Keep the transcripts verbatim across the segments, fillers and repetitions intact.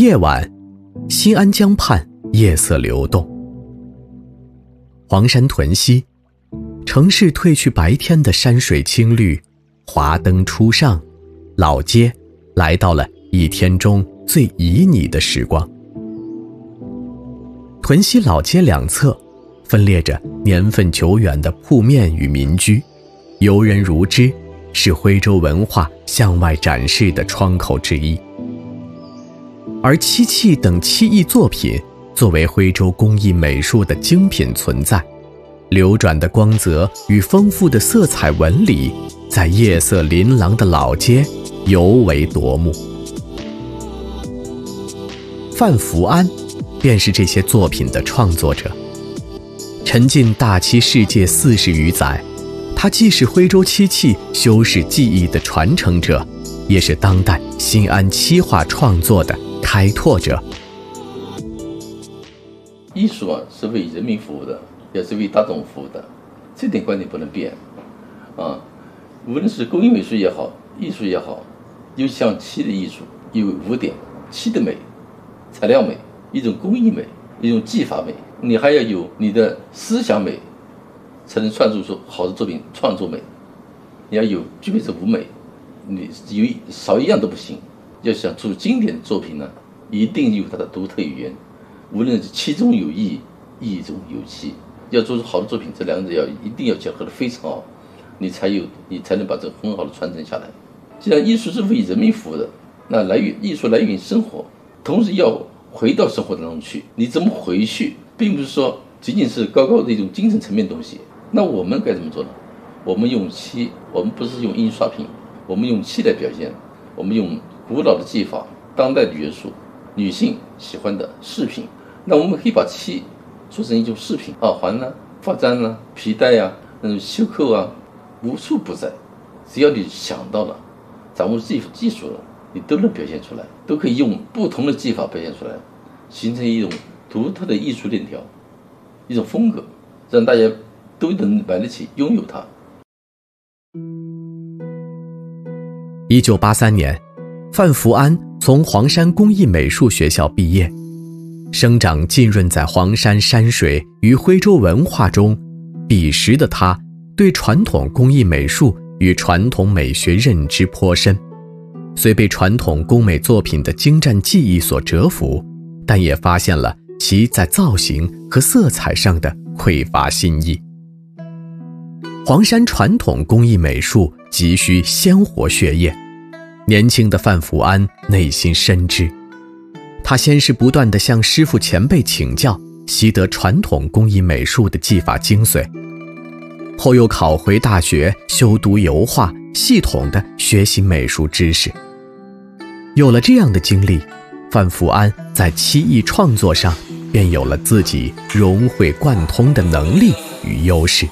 夜晚，新安江畔夜色流动，黄山屯溪，城市褪去白天的山水青绿，华灯初上，老街来到了一天中最旖旎的时光。屯溪老街两侧分列着年份久远的铺面与民居，游人如织，是徽州文化向外展示的窗口之一。而漆器等漆艺作品作为徽州工艺美术的精品存在，流转的光泽与丰富的色彩纹理，在夜色琳琅的老街尤为夺目。范福安便是这些作品的创作者。沉浸大漆世界四十余载，他既是徽州漆器修饰技艺的传承者，也是当代新安漆画创作的开拓者。 艺术啊，是为人民服务的，也是为大众服务的，这点观点不能变啊。无论是工艺美术也好，艺术也好，有像漆的艺术，有五点：漆的美、材料美、一种工艺美、一种技法美，你还要有你的思想美，才能创作出好的作品。创作美，你要有具备这五美，你有少一样都不行。要想出经典的作品呢，一定有它的独特语言，无论是漆中有艺，艺中有漆。要做出好的作品，这两者要一定要结合得非常好，你才有你才能把这很好的传承下来。既然艺术是为人民服务的，那来源艺术来源于生活，同时要回到生活当中去。你怎么回去，并不是说仅仅是高高的一种精神层面的东西。那我们该怎么做呢？我们用漆，我们不是用印刷品，我们用漆来表现，我们用古老的技法、当代的元素、女性喜欢的饰品。那我们可以把漆做成一种饰品，耳环啊、发簪啊、皮带啊、那种袖扣啊，无处不在。只要你想到了，掌握技技术了，你都能表现出来，都可以用不同的技法表现出来，形成一种独特的艺术链条，一种风格，让大家都能买得起，拥有它。 一九八三年，范福安从黄山工艺美术学校毕业，生长浸润在黄山山水与徽州文化中，彼时的他对传统工艺美术与传统美学认知颇深，虽被传统工美作品的精湛技艺所折服，但也发现了其在造型和色彩上的匮乏新意。黄山传统工艺美术急需鲜活血液，年轻的范福安内心深知。他先是不断地向师傅前辈请教，习得传统工艺美术的技法精髓，后又考回大学修读油画，系统地学习美术知识。有了这样的经历，范福安在漆艺创作上便有了自己融会贯通的能力与优势。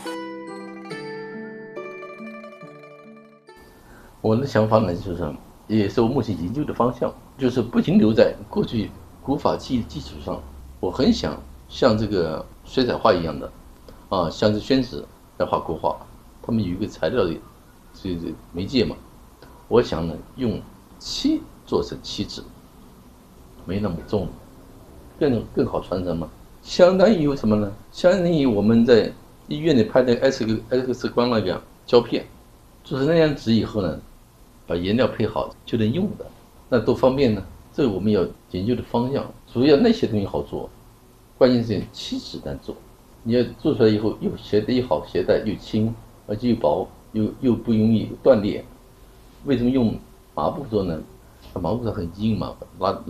我的想法呢，就是也是我目前研究的方向，就是不停留在过去古法技艺基础上，我很想像这个水彩画一样的啊，像这宣纸来画国画，他们有一个材料的这个媒介嘛，我想呢用漆做成漆纸，没那么重，更更好传承嘛。相当于有什么呢？相当于我们在医院里拍的 X X 光那个胶片，做成那样纸以后呢，把颜料配好就能用的，那多方便呢？这是我们要研究的方向。主要那些东西好做，关键是漆纸难做。你要做出来以后，又携带又好携带，又轻，而且又薄，又又不容易断裂。为什么用麻布做呢？麻布它很硬嘛，拉